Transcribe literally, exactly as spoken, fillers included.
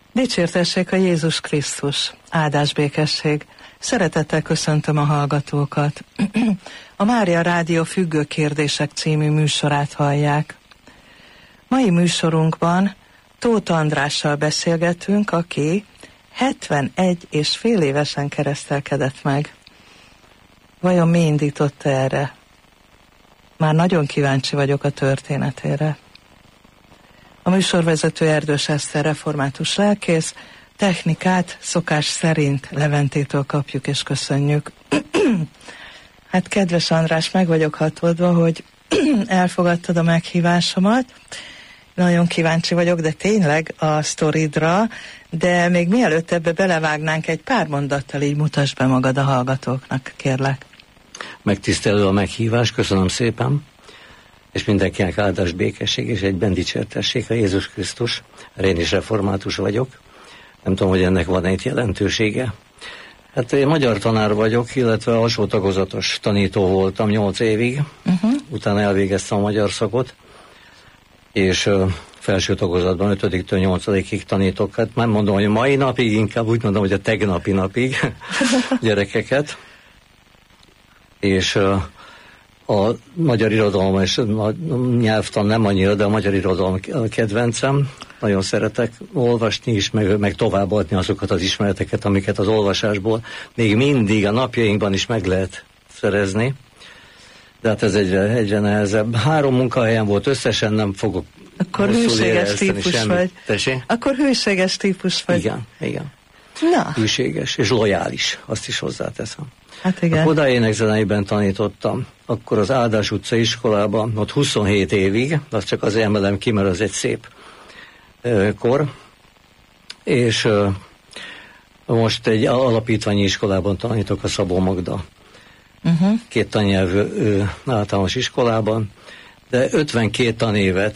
Dicsértessék a Jézus Krisztus, áldás békesség. Szeretettel köszöntöm a hallgatókat. A Mária Rádió Függő Kérdések című műsorát hallják. Mai műsorunkban Tóth Andrással beszélgetünk, aki hetvenegy és fél évesen keresztelkedett meg. Vajon mi indította erre? Már nagyon kíváncsi vagyok a történetére. A műsorvezető Erdős Eszter református lelkész, technikát szokás szerint Leventétől kapjuk és köszönjük. Hát kedves András, meg vagyok hatódva, hogy elfogadtad a meghívásomat. Nagyon kíváncsi vagyok, de tényleg a sztoridra, de még mielőtt ebbe belevágnánk, egy pár mondattal így mutasd be magad a hallgatóknak, kérlek. Megtisztelő a meghívás, köszönöm szépen, és mindenkinek áldás, békesség, és egyben dicsértessék a Jézus Krisztus. Én is református vagyok, nem tudom, hogy ennek van egy jelentősége. Hát én magyar tanár vagyok, illetve alsó tagozatos tanító voltam nyolc évig, uh-huh. Utána elvégeztem a magyar szakot, és uh, felső tagozatban ötödiktől nyolcadikig tanítok. Hát már mondom, hogy a mai napig, inkább úgy mondom, hogy a tegnapi napig gyerekeket. És uh, a magyar irodalom és a nyelvtan nem annyira, de a magyar irodalom kedvencem. Nagyon szeretek olvasni is, meg, meg továbbadni azokat az ismereteket, amiket az olvasásból még mindig a napjainkban is meg lehet szerezni. De hát ez egyre, egyre nehezebb. Három munkahelyen volt összesen, nem fogok Akkor hűséges típus semmit. vagy. Tessék? Akkor hűséges típus vagy. Igen, igen. Na. Hűséges és lojális, azt is hozzáteszem. Hát igen. A Kodály énekzeneiben tanítottam, akkor az Áldás utca iskolában, ott huszonhét évig, azt csak azért emelem ki, mert az egy szép ö, kor, és ö, most egy alapítványi iskolában tanítok, a Szabó Magda uh-huh. két tannyelvű ö, általános iskolában, de ötvenkét tanévet